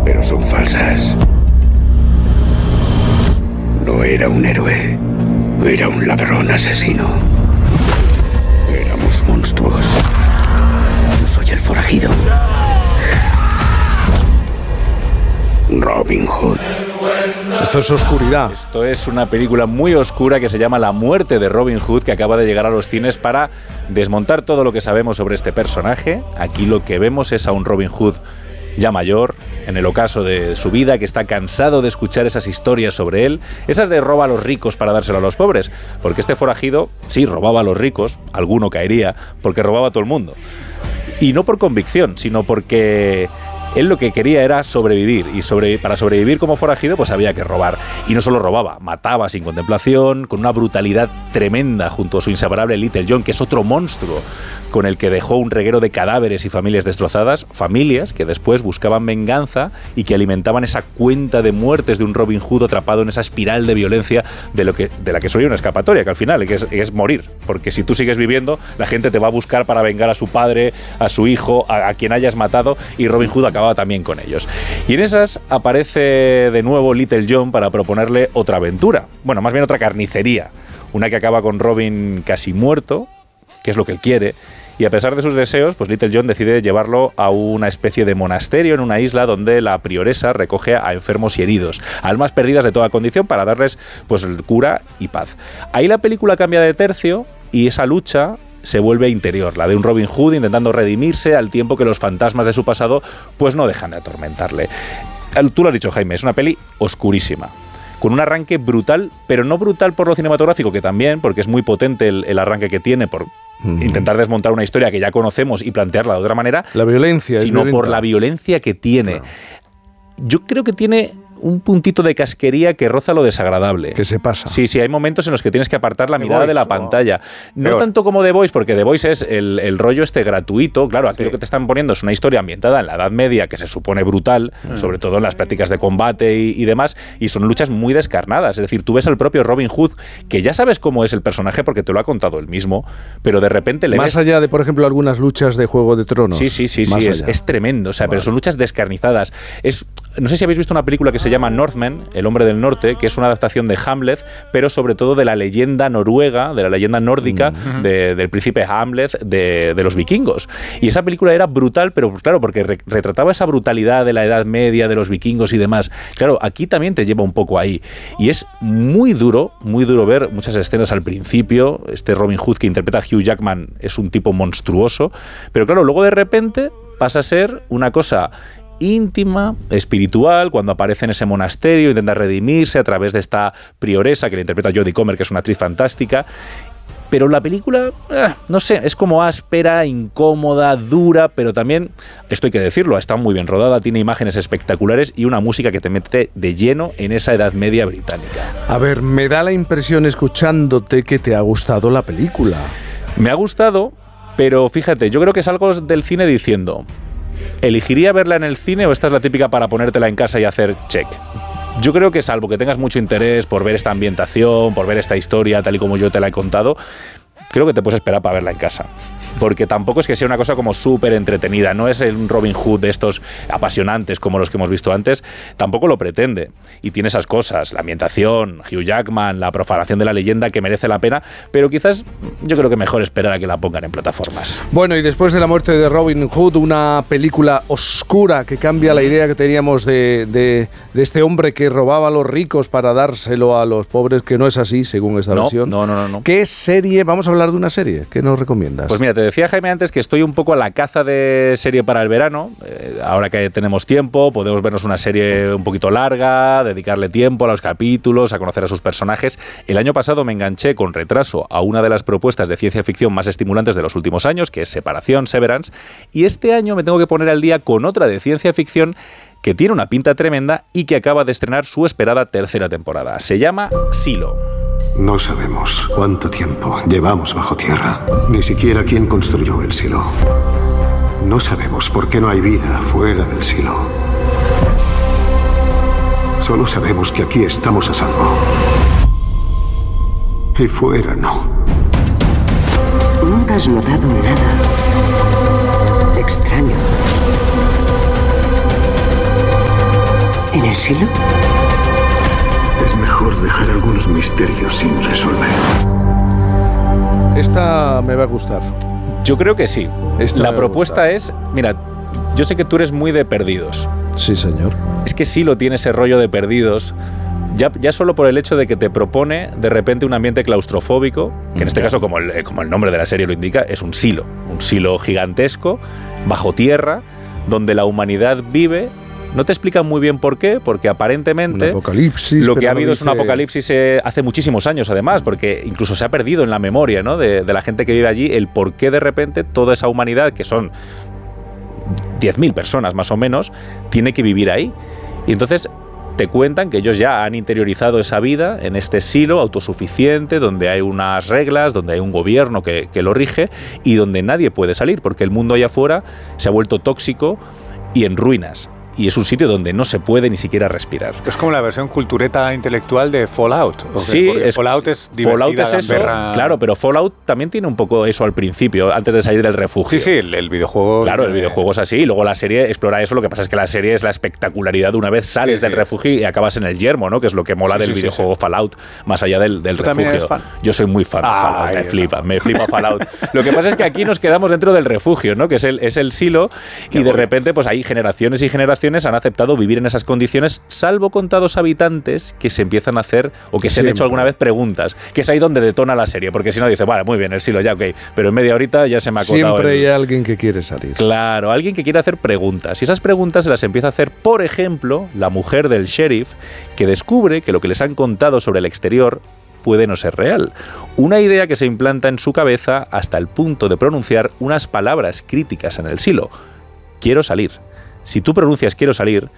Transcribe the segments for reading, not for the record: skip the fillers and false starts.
pero son falsas. No era un héroe, era un ladrón asesino. Éramos monstruos. Yo soy el forajido. Robin Hood. Esto es oscuridad. Esto es una película muy oscura que se llama La muerte de Robin Hood, que acaba de llegar a los cines para desmontar todo lo que sabemos sobre este personaje. Aquí lo que vemos es a un Robin Hood ya mayor, en el ocaso de su vida, que está cansado de escuchar esas historias sobre él, esas de roba a los ricos para dárselo a los pobres, porque este forajido sí robaba a los ricos, alguno caería, porque robaba a todo el mundo. Y no por convicción, sino porque él lo que quería era sobrevivir, y para sobrevivir como forajido pues había que robar. Y no solo robaba, mataba sin contemplación, con una brutalidad tremenda, junto a su inseparable Little John, que es otro monstruo con el que dejó un reguero de cadáveres y familias destrozadas, familias que después buscaban venganza y que alimentaban esa cuenta de muertes de un Robin Hood atrapado en esa espiral de violencia de la que soy una escapatoria, que al final es morir, porque si tú sigues viviendo, la gente te va a buscar para vengar a su padre, a su hijo, a quien hayas matado, y Robin Hood acababa también con ellos. Y en esas aparece de nuevo Little John para proponerle otra aventura, bueno, más bien otra carnicería, una que acaba con Robin casi muerto, que es lo que él quiere, y a pesar de sus deseos, pues Little John decide llevarlo a una especie de monasterio en una isla donde la prioresa recoge a enfermos y heridos, almas perdidas de toda condición, para darles pues cura y paz. Ahí la película cambia de tercio y esa lucha se vuelve interior, la de un Robin Hood intentando redimirse al tiempo que los fantasmas de su pasado pues no dejan de atormentarle. Tú lo has dicho, Jaime, es una peli oscurísima, con un arranque brutal, pero no brutal por lo cinematográfico, que también, porque es muy potente el arranque que tiene por intentar desmontar una historia que ya conocemos y plantearla de otra manera, la violencia, sino por la violencia que tiene. Claro. Yo creo que tiene un puntito de casquería que roza lo desagradable. Que se pasa. Sí, hay momentos en los que tienes que apartar la mirada de la pantalla. No tanto como The Boys, porque The Boys es el rollo gratuito. Claro, aquí lo que te están poniendo es una historia ambientada en la Edad Media que se supone brutal, sobre todo en las prácticas de combate y demás, y son luchas muy descarnadas. Es decir, tú ves al propio Robin Hood, que ya sabes cómo es el personaje porque te lo ha contado él mismo, pero de repente le más ves... allá de, por ejemplo, algunas luchas de Juego de Tronos. Sí, es tremendo. O sea, pero son luchas descarnizadas. No sé si habéis visto una película que se llama Northman, El hombre del norte, que es una adaptación de Hamlet, pero sobre todo de la leyenda noruega, de la leyenda nórdica del príncipe Hamlet de los vikingos. Y esa película era brutal, pero claro, porque retrataba esa brutalidad de la Edad Media, de los vikingos y demás. Claro, aquí también te lleva un poco ahí. Y es muy duro ver muchas escenas al principio. Este Robin Hood que interpreta a Hugh Jackman es un tipo monstruoso, pero claro, luego de repente pasa a ser una cosa íntima, espiritual, cuando aparece en ese monasterio, intenta redimirse a través de esta prioresa que le interpreta Jodie Comer, que es una actriz fantástica. Pero la película, no sé, es como áspera, incómoda, dura, pero también, esto hay que decirlo, está muy bien rodada, tiene imágenes espectaculares y una música que te mete de lleno en esa Edad Media británica. A ver, me da la impresión escuchándote que te ha gustado la película. Me ha gustado, pero fíjate, yo creo que salgo del cine diciendo, ¿elegiría verla en el cine o esta es la típica para ponértela en casa y hacer check? Yo creo que salvo que tengas mucho interés por ver esta ambientación, por ver esta historia tal y como yo te la he contado, creo que te puedes esperar para verla en casa. Porque tampoco es que sea una cosa como súper entretenida, no es un Robin Hood de estos apasionantes como los que hemos visto antes, tampoco lo pretende. Y tiene esas cosas, la ambientación, Hugh Jackman, la profanación de la leyenda que merece la pena, pero quizás yo creo que mejor esperar a que la pongan en plataformas. Bueno, y después de la muerte de Robin Hood, una película oscura que cambia la idea que teníamos de este hombre que robaba a los ricos para dárselo a los pobres, que no es así, según esta versión. No. ¿Qué serie? Vamos a hablar de una serie. ¿Qué nos recomiendas? Pues mira, te decía, Jaime, antes que estoy un poco a la caza de serie para el verano. Ahora que tenemos tiempo, podemos vernos una serie un poquito larga, dedicarle tiempo a los capítulos, a conocer a sus personajes. El año pasado me enganché con retraso a una de las propuestas de ciencia ficción más estimulantes de los últimos años, que es Separación, Severance, y este año me tengo que poner al día con otra de ciencia ficción que tiene una pinta tremenda y que acaba de estrenar su esperada tercera temporada. Se llama Silo. No sabemos cuánto tiempo llevamos bajo tierra, ni siquiera quién construyó el silo. No sabemos por qué no hay vida fuera del silo. Solo sabemos que aquí estamos a salvo. Y fuera no. ¿Nunca has notado nada extraño? el silo? Es mejor dejar algunos misterios sin resolver. Esta me va a gustar. Yo creo que sí. La propuesta gusta. es, mira, yo sé que tú eres muy de Perdidos. Sí, señor. Es que Silo tiene ese rollo de Perdidos, ya solo por el hecho de que te propone de repente un ambiente claustrofóbico, que en este caso, como el nombre de la serie lo indica, es un silo gigantesco, bajo tierra, donde la humanidad vive. No te explican muy bien por qué, porque aparentemente un apocalipsis, lo que ha habido es un apocalipsis hace muchísimos años, además, porque incluso se ha perdido en la memoria, ¿no?, de la gente que vive allí el por qué de repente toda esa humanidad, que son 10.000 personas más o menos, tiene que vivir ahí. Y entonces te cuentan que ellos ya han interiorizado esa vida en este silo autosuficiente, donde hay unas reglas, donde hay un gobierno que lo rige y donde nadie puede salir, porque el mundo allá afuera se ha vuelto tóxico y en ruinas. Y es un sitio donde no se puede ni siquiera respirar. Es como la versión cultureta intelectual de Fallout. Sí, Fallout es divertida, Fallout es eso, claro, pero Fallout también tiene un poco eso al principio, antes de salir del refugio. Sí, el videojuego. Claro, el videojuego es así, y luego la serie explora eso. Lo que pasa es que la serie es la espectacularidad de una vez sales del refugio y acabas en el yermo, ¿no?, que es lo que mola del videojuego Fallout, más allá del refugio. ¿Eres fan? Yo soy muy fan de Fallout, me flipa Fallout. Lo que pasa es que aquí nos quedamos dentro del refugio, ¿no?, que es el silo, y de repente pues hay generaciones y generaciones han aceptado vivir en esas condiciones, salvo contados habitantes que se empiezan a hacer o que se han hecho alguna vez preguntas, que es ahí donde detona la serie, porque si no dice, vale, muy bien, el silo ya, ok, pero en media horita ya se me ha acotado. Siempre hay alguien que quiere salir. Claro, alguien que quiere hacer preguntas, y esas preguntas se las empieza a hacer, por ejemplo, la mujer del sheriff, que descubre que lo que les han contado sobre el exterior puede no ser real. Una idea que se implanta en su cabeza hasta el punto de pronunciar unas palabras críticas en el silo. Quiero salir. Si tú pronuncias quiero salir,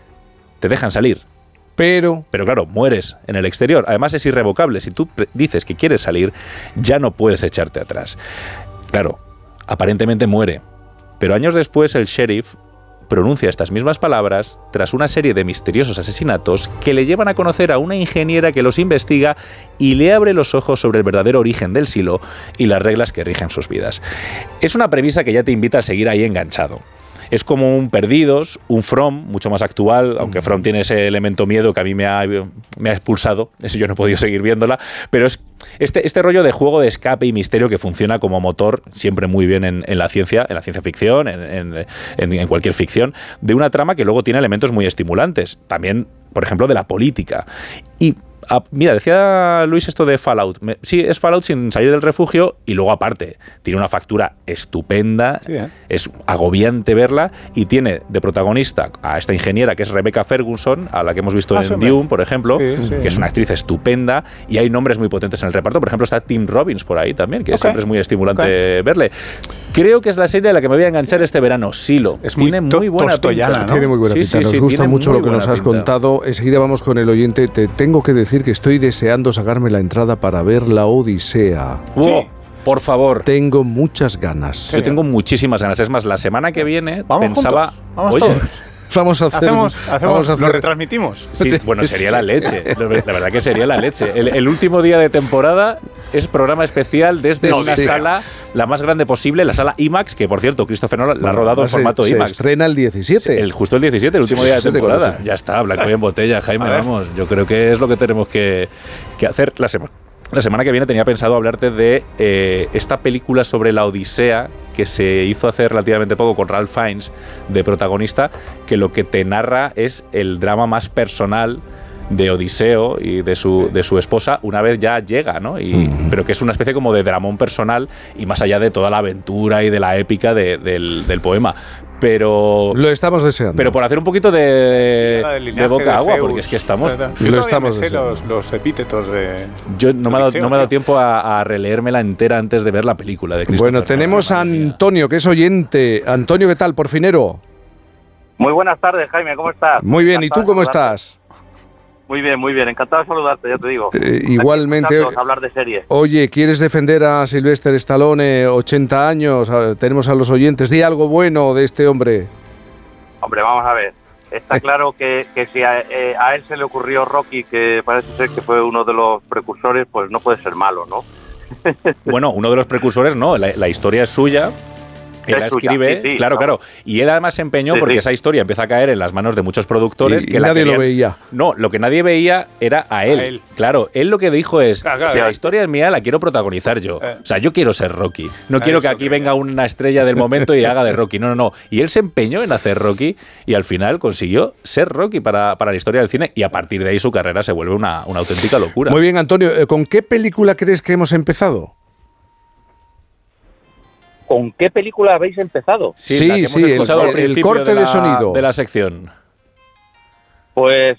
te dejan salir. Pero claro, mueres en el exterior. Además es irrevocable. Si tú dices que quieres salir, ya no puedes echarte atrás. Claro, aparentemente muere. Pero años después el sheriff pronuncia estas mismas palabras tras una serie de misteriosos asesinatos que le llevan a conocer a una ingeniera que los investiga y le abre los ojos sobre el verdadero origen del silo y las reglas que rigen sus vidas. Es una premisa que ya te invita a seguir ahí enganchado. Es como un Perdidos, un From, mucho más actual, aunque From tiene ese elemento miedo que a mí me ha expulsado, eso yo no he podido seguir viéndola, pero es este rollo de juego de escape y misterio que funciona como motor siempre muy bien en la ciencia ficción, en cualquier ficción, de una trama que luego tiene elementos muy estimulantes, también, por ejemplo, de la política. Y mira, decía Luis esto de Fallout. Sí, es Fallout sin salir del refugio y luego aparte tiene una factura estupenda, sí, es agobiante verla y tiene de protagonista a esta ingeniera que es Rebecca Ferguson, a la que hemos visto en Dune, por ejemplo, que es una actriz estupenda y hay nombres muy potentes en el reparto. Por ejemplo, está Tim Robbins por ahí también, que siempre es muy estimulante verle. Creo que es la serie a la que me voy a enganchar este verano, Silo. Tiene muy buena pinta, ¿no? Tiene muy buena pinta. Nos gusta mucho lo que nos has contado. Enseguida vamos con el oyente. Te tengo que decir que estoy deseando sacarme la entrada para ver La Odisea. ¡Oh! Por favor. Tengo muchas ganas. Yo tengo muchísimas ganas. Es más, la semana que viene pensaba... Vamos todos. Vamos a hacer, lo retransmitimos. Sí, bueno, sería la leche. La verdad que sería la leche. El último día de temporada es programa especial desde una sala, la más grande posible, la sala IMAX, que por cierto, Christopher Nolan la ha rodado en formato IMAX. Se estrena el 17. Justo el 17, el último día de temporada. Ya está, blanco y en botella, Jaime, vamos. Yo creo que es lo que tenemos que hacer la semana. La semana que viene tenía pensado hablarte de esta película sobre la Odisea que se hizo hace relativamente poco con Ralph Fiennes de protagonista, que lo que te narra es el drama más personal de Odiseo y de su esposa una vez ya llega, ¿no? Pero que es una especie como de dramón personal y más allá de toda la aventura y de la épica del poema. Pero lo estamos deseando. Pero por hacer un poquito de boca a agua, porque es que estamos... Lo estamos deseando. Los epítetos de... Yo no me ha dado tiempo a releérmela entera antes de ver la película de Christopher. Bueno, tenemos a Antonio, que es oyente. Antonio, ¿qué tal? Porfinero. Muy buenas tardes, Jaime, ¿cómo estás? Muy bien, ¿y tú cómo estás? Muy bien, encantado de saludarte, ya te digo. Igualmente. Hablar de series. Oye, ¿quieres defender a Sylvester Stallone, 80 años? Tenemos a los oyentes. Di algo bueno de este hombre. Hombre, vamos a ver. Está claro que si a él se le ocurrió Rocky, que parece ser que fue uno de los precursores, pues no puede ser malo, ¿no? Bueno, uno de los precursores no, la historia es suya. Él la escribe, sí, claro. Y él además se empeñó porque esa historia empieza a caer en las manos de muchos productores. Y nadie lo veía. No, lo que nadie veía era a él. Claro, él lo que dijo es, si la historia es mía, la quiero protagonizar yo. O sea, yo quiero ser Rocky. No quiero que aquí venga una estrella del momento y haga de Rocky. No. Y él se empeñó en hacer Rocky y al final consiguió ser Rocky para la historia del cine y a partir de ahí su carrera se vuelve una auténtica locura. Muy bien, Antonio. ¿Con qué película crees que hemos empezado? ¿Con qué película habéis empezado? Sí, la que hemos escuchado al principio el corte de sonido de la sección. Pues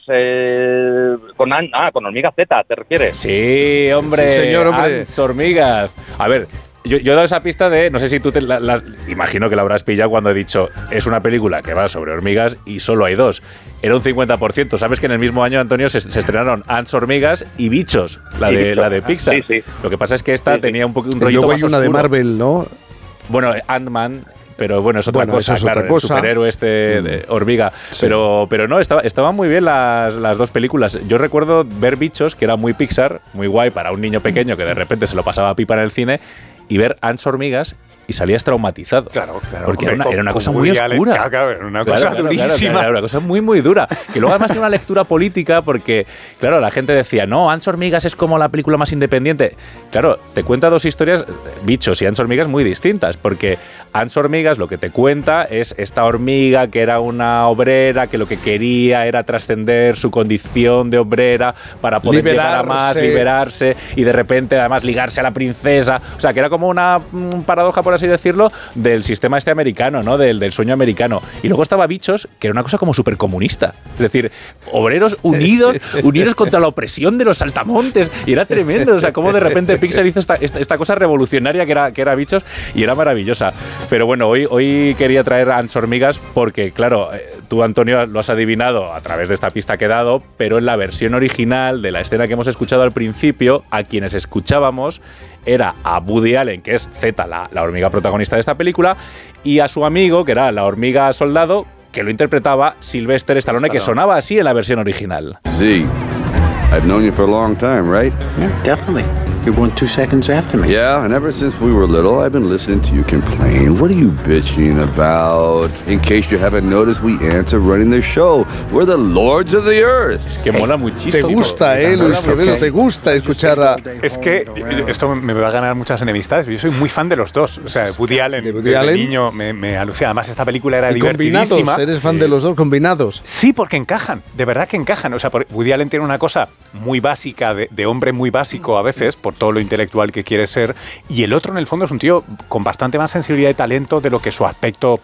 con Hormigas Z, ¿te refieres? Sí, hombre. Sí, señor, hombre. Ants Hormigas. A ver, yo he dado esa pista de, no sé si tú imagino que la habrás pillado cuando he dicho, es una película que va sobre hormigas y solo hay 2. Era un 50%. Sabes que en el mismo año, Antonio, se estrenaron Ants Hormigas y Bichos, la de Pixar. Sí. Lo que pasa es que esta tenía un rollito más luego hay oscuro. una de Marvel, ¿no? Bueno, Ant-Man, pero bueno, es otra cosa, claro, otra cosa. El superhéroe de hormiga. Sí. Pero no, estaban muy bien las dos películas. Yo recuerdo ver Bichos, que era muy Pixar, muy guay para un niño pequeño que de repente se lo pasaba a pipa en el cine, y ver Ants Hormigas y salías traumatizado. Claro. Porque era una cosa muy oscura. Era una cosa durísima. Era una cosa muy, muy dura. Que luego además tiene una lectura política porque, claro, la gente decía, no, Ants Hormigas es como la película más independiente. Claro, te cuenta dos historias, Bichos y Ants Hormigas, muy distintas. Porque Ants Hormigas lo que te cuenta es esta hormiga que era una obrera, que lo que quería era trascender su condición de obrera para poder llegar a más, liberarse y de repente además ligarse a la princesa. O sea, que era como una paradoja, por así decirlo, del sistema americano, ¿no? Del sueño americano. Y luego estaba Bichos, que era una cosa como súper comunista. Es decir, obreros unidos contra la opresión de los saltamontes. Y era tremendo. O sea, cómo de repente Pixar hizo esta cosa revolucionaria que era Bichos y era maravillosa. Pero bueno, hoy quería traer Ants Hormigas porque, claro, tú, Antonio, lo has adivinado a través de esta pista que he dado, pero en la versión original de la escena que hemos escuchado al principio, a quienes escuchábamos era a Woody Allen, que es Z, la hormiga protagonista de esta película, y a su amigo, que era la hormiga soldado, que lo interpretaba Sylvester Stallone, que sonaba así en la versión original. Z, I've known you for a long time, right? Yeah, definitely. You're 2 seconds after me. Yeah, and ever since we were little, I've been listening to you complain. What are you bitching about? In case you haven't noticed, we answer running the show. We're the lords of the earth. Es que mola muchísimo. Te gusta, Luis, te gusta escuchar a... Es que esto me va a ganar muchas enemistades. Yo soy muy fan de los dos. O sea, Woody Allen, de niño, me alucina. Además, esta película era divertidísima. Combinados, eres fan de los dos, combinados. Sí, porque encajan. De verdad que encajan. O sea, Woody Allen tiene una cosa muy básica, de hombre muy básico a veces, por todo lo intelectual que quiere ser, y el otro en el fondo es un tío con bastante más sensibilidad y talento de lo que su aspecto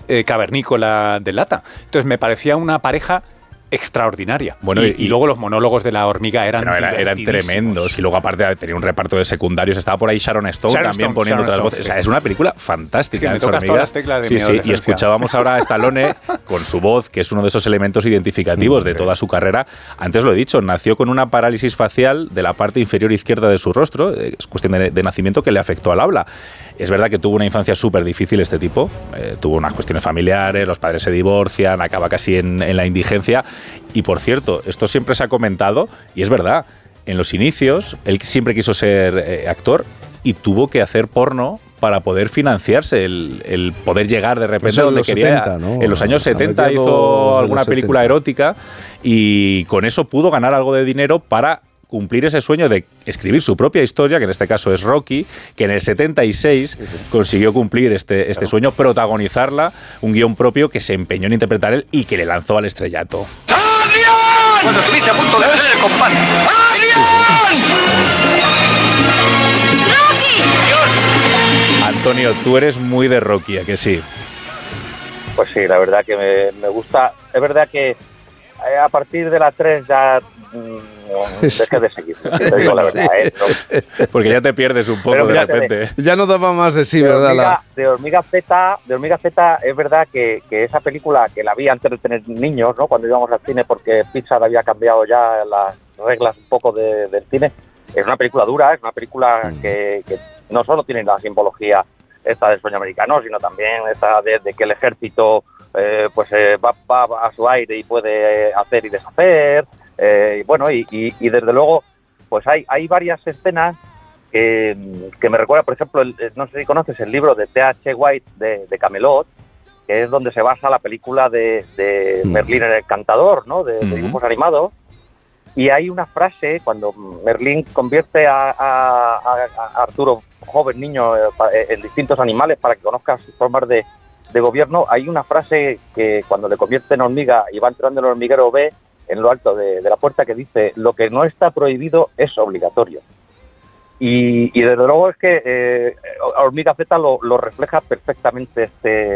cavernícola delata. Entonces me parecía una pareja extraordinaria. Bueno, y luego los monólogos de la hormiga eran tremendos. Y luego, aparte, tenía un reparto de secundarios. Estaba por ahí Sharon Stone poniendo otras voces. O sea, es una película fantástica. Es que me tocas todas las teclas de mi adolescencia. Y escuchábamos ahora a Stallone con su voz, que es uno de esos elementos identificativos de toda su carrera. Antes lo he dicho, nació con una parálisis facial de la parte inferior izquierda de su rostro. Es cuestión de nacimiento que le afectó al habla. Es verdad que tuvo una infancia súper difícil este tipo. Tuvo unas cuestiones familiares, los padres se divorcian, acaba casi en la indigencia. Y por cierto, esto siempre se ha comentado, y es verdad, en los inicios él siempre quiso ser actor y tuvo que hacer porno para poder financiarse, el poder llegar de repente a donde quería. 70, ¿no? En los años 70 hizo alguna película erótica y con eso pudo ganar algo de dinero para cumplir ese sueño de escribir su propia historia, que en este caso es Rocky, que en el 76 consiguió cumplir este sueño, protagonizarla, un guión propio que se empeñó en interpretar él y que le lanzó al estrellato. ¡Adrián! Cuando estuviste a punto de perder el combate. ¡Adrián! ¡Rocky! Antonio, tú eres muy de Rocky, ¿a que sí? Pues sí, la verdad que me gusta. Es verdad que a partir de la 3 ya dejé de seguir. Te digo la verdad, ¿no? Porque ya te pierdes un poco de repente. Ya no daba más de sí, ¿verdad? De Hormiga Z es verdad que esa película, que la vi antes de tener niños, ¿no? Cuando íbamos al cine, porque Pixar había cambiado ya las reglas un poco del cine. Es una película dura, es una película que no solo tiene la simbología esta del sueño americano, sino también esta de que el ejército va a su aire y puede hacer y deshacer. Y desde luego, pues hay varias escenas que me recuerda, por ejemplo, no sé si conoces el libro de T.H. White de Camelot, que es donde se basa la película de Merlín el Encantador, ¿no? De dibujos animados. Y hay una frase, cuando Merlín convierte a Arturo, joven niño, en distintos animales para que conozca sus formas de gobierno, hay una frase que cuando le convierte en hormiga y va entrando en el hormiguero, ve en lo alto de la puerta que dice: lo que no está prohibido es obligatorio. Y desde luego es que Hormiga Z lo refleja perfectamente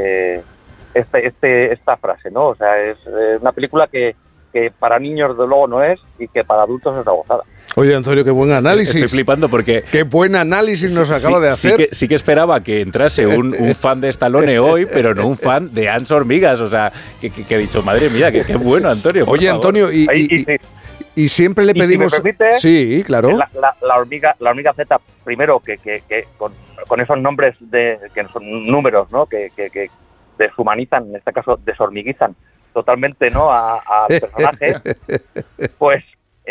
esta frase, ¿no? O sea, es una película que para niños de luego no es, y que para adultos es una gozada. Oye, Antonio, qué buen análisis. Estoy flipando porque... Qué buen análisis nos acaba de hacer. Sí que esperaba que entrase un fan de Stallone hoy, pero no un fan de Hans Hormigas. O sea, que he dicho, madre mía, qué bueno, Antonio. Oye, favor. Antonio, y siempre le pedimos... Si me permite, sí, claro. La hormiga Z, primero, que con esos nombres que son números, ¿no? Que deshumanizan, en este caso deshormiguizan totalmente, ¿no? al personaje, pues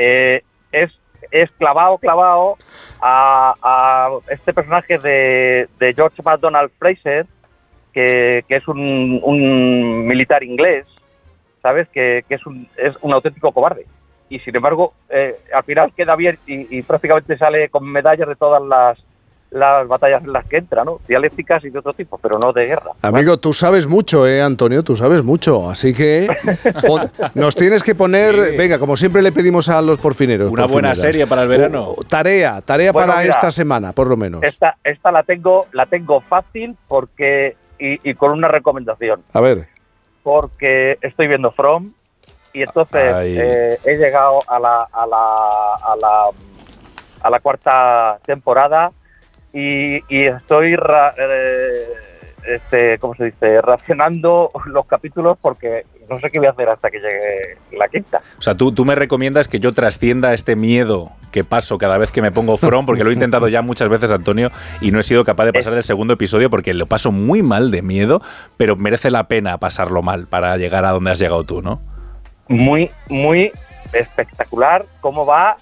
es clavado a este personaje de George McDonald Fraser, que es un militar inglés, ¿sabes? Que es un auténtico cobarde. Y sin embargo, al final queda bien y prácticamente sale con medallas de todas las batallas en las que entra, ¿no? Dialécticas y de otro tipo, pero no de guerra. Amigo, tú sabes mucho, Antonio, tú sabes mucho. Así que nos tienes que poner, venga, como siempre le pedimos a los porfineros. Una buena serie para el verano. Tarea bueno, para esta semana, por lo menos. Esta la tengo fácil porque y con una recomendación. A ver. Porque estoy viendo From y entonces he llegado a la cuarta temporada. Y estoy, ¿cómo se dice? Racionando los capítulos porque no sé qué voy a hacer hasta que llegue la quinta. O sea, tú me recomiendas que yo trascienda este miedo que paso cada vez que me pongo From, porque lo he intentado ya muchas veces, Antonio, y no he sido capaz de pasar del segundo episodio porque lo paso muy mal de miedo, pero merece la pena pasarlo mal para llegar a donde has llegado tú, ¿no? Muy, muy espectacular cómo va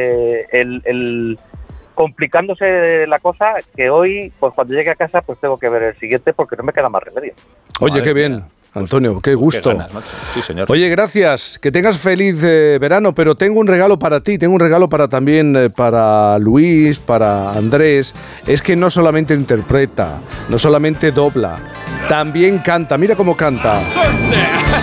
complicándose la cosa, que hoy, pues cuando llegue a casa, pues tengo que ver el siguiente porque no me queda más remedio. Oye, qué bien, Antonio, qué gusto. Qué ganas, sí, señor. Oye, gracias, que tengas feliz verano, pero tengo un regalo para ti, tengo un regalo también para Luis, para Andrés. Es que no solamente interpreta, no solamente dobla, también canta. Mira cómo canta.